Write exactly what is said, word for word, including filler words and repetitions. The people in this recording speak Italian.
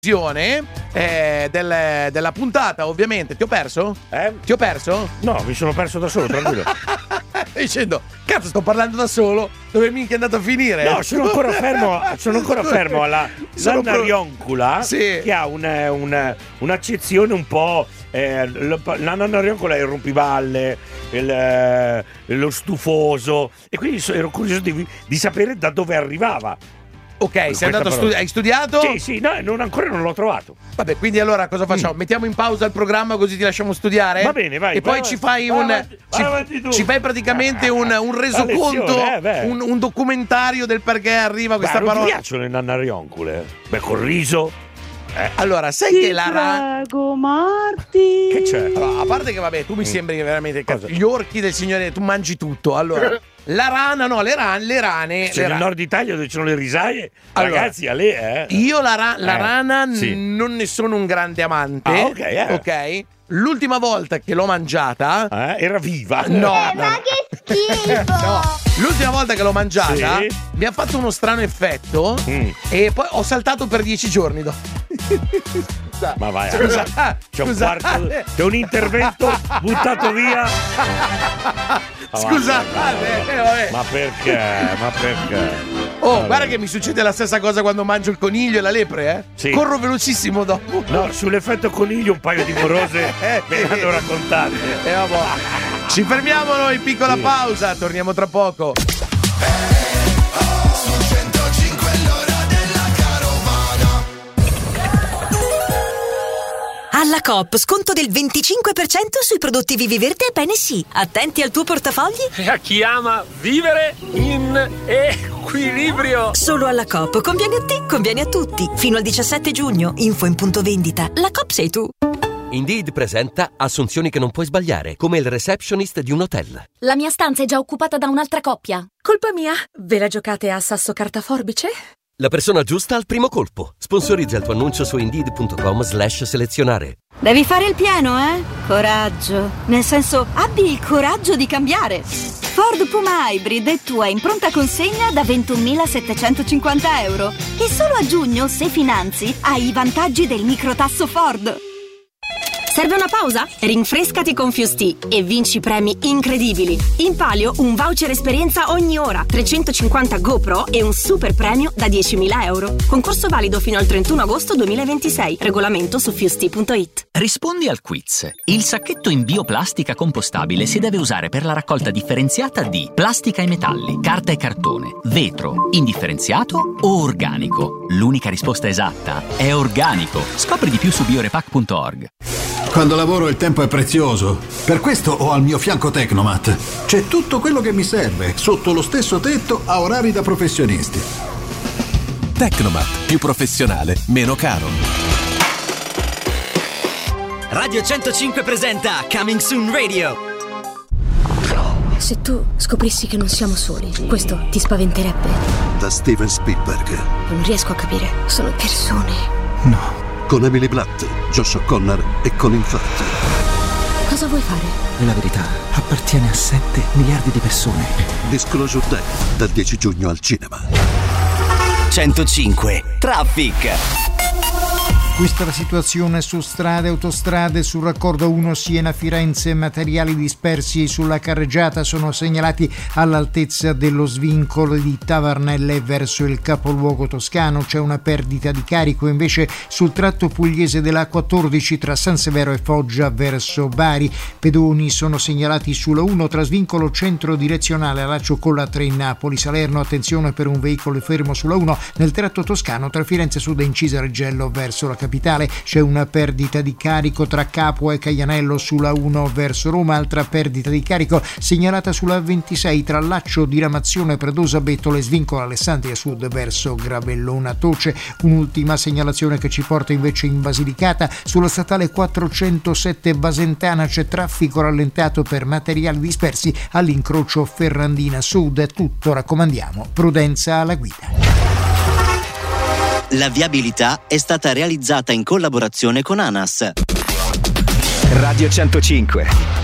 Eh, del, della puntata, ovviamente. Ti ho perso? Eh? Ti ho perso? No, mi sono perso da solo, tranquillo. Dicendo, cazzo, sto parlando da solo. Dove minchia è andato a finire? No, sono ancora fermo. Sono ancora fermo alla Nannarioncula, sì. Che ha una, una, un'accezione un po'. Eh, la Nannarioncula è il rompiballe, il, eh, lo stufoso. E quindi ero curioso di, di sapere da dove arrivava. Ok, sei andato a studi- hai studiato? Sì, sì, no, non, ancora non l'ho trovato. Vabbè, quindi allora cosa facciamo? Mm. Mettiamo in pausa il programma così ti lasciamo studiare? Va bene, vai. E poi vai, ci fai vai, un vai, ci, vai ci fai praticamente un, un resoconto, eh, un, un documentario del perché arriva questa Beh, parola. Non ti piacciono le Nannarioncule? Beh, col riso. Eh, allora, sai Ti che la rana. prego, Marti. Che c'è? Allora, a parte che vabbè, tu mi Mm. sembri veramente Cosa? gli orchi del signore, tu mangi tutto. Allora, la rana, no, le rane, le rane. C'è le nel rane. nord Italia dove ci sono le risaie. Allora, ragazzi, a lei, eh. Io la, ra- la Eh, rana sì. n- non ne sono un grande amante. Ah, ok, eh. Ok. L'ultima volta che l'ho mangiata. Eh, era viva. No, Eh, no, ma no. che schifo! No, l'ultima volta che l'ho mangiata Sì. mi ha fatto uno strano effetto Mm. e poi ho saltato per dieci giorni dopo. Ma vai, Scusa, eh. C'è un scusate. quarto, c'è un intervento buttato via. Scusate, eh, vabbè. Ma perché? Ma perché? Oh, Vabbè. guarda che mi succede la stessa cosa quando mangio il coniglio e la lepre, eh? Sì. Corro velocissimo dopo. No, sull'effetto coniglio un paio di morose Eh, me ne hanno raccontate. E vabbè. Ci fermiamo noi, piccola Sì. pausa, torniamo tra poco. Alla Coop, sconto del venticinque per cento sui prodotti Viviverde e Bene Sì. Attenti al tuo portafogli. E a chi ama vivere in equilibrio. Solo alla Coop. Conviene a te, conviene a tutti. Fino al diciassette giugno. Info in punto vendita. La Coop sei tu. Indeed presenta assunzioni che non puoi sbagliare, come il receptionist di un hotel. La mia stanza è già occupata da un'altra coppia. Colpa mia? Ve la giocate a sasso carta forbice? La persona giusta al primo colpo. Sponsorizza il tuo annuncio su indeed.com slash selezionare. Devi fare il pieno, eh? Coraggio. Nel senso, abbi il coraggio di cambiare. Ford Puma Hybrid è tua in pronta consegna da ventunomilasettecentocinquanta euro. E solo a giugno, se finanzi, hai i vantaggi del microtasso Ford. Serve una pausa? Rinfrescati con Fusti e vinci premi incredibili. In palio un voucher esperienza ogni ora, trecentocinquanta GoPro e un super premio da diecimila euro. Concorso valido fino al trentuno agosto duemilaventisei. Regolamento su fusti punto it. Rispondi al quiz. Il sacchetto in bioplastica compostabile si deve usare per la raccolta differenziata di plastica e metalli, carta e cartone, vetro, indifferenziato o organico. L'unica risposta esatta è organico. Scopri di più su biorepac punto org. Quando lavoro il tempo è prezioso. Per questo ho al mio fianco Tecnomat. C'è tutto quello che mi serve, sotto lo stesso tetto, a orari da professionisti. Tecnomat, più professionale, meno caro. Radio centocinque presenta Coming Soon Radio. Se tu scoprissi che non siamo soli, questo ti spaventerebbe. Da Steven Spielberg. Non riesco a capire, sono persone. No. Con Emily Blunt, Josh O'Connor e Colin Firth. Cosa vuoi fare? La verità appartiene a sette miliardi di persone. Disclosure Day, dal dieci giugno al cinema. centocinque Traffic. Questa è la situazione su strade e autostrade. Sul raccordo uno Siena-Firenze, materiali dispersi sulla carreggiata sono segnalati all'altezza dello svincolo di Tavarnelle verso il capoluogo toscano. C'è una perdita di carico invece sul tratto pugliese della A quattordici tra San Severo e Foggia verso Bari. Pedoni sono segnalati sulla uno tra svincolo centro direzionale a laccio con la tre in Napoli. Salerno, attenzione per un veicolo fermo sulla uno nel tratto toscano tra Firenze Sud e Incisa Reggello verso la capitale. C'è una perdita di carico tra Capua e Caianello sulla uno verso Roma. Altra perdita di carico segnalata sulla ventisei tra Laccio, Diramazione, Predosa, Bettole, svincolo Alessandria Sud verso Gravellona Toce. Un'ultima segnalazione che ci porta invece in Basilicata. Sulla statale quattrocentosette Basentana c'è traffico rallentato per materiali dispersi all'incrocio Ferrandina Sud. Tutto, raccomandiamo prudenza alla guida. La viabilità è stata realizzata in collaborazione con ANAS. Radio centocinque.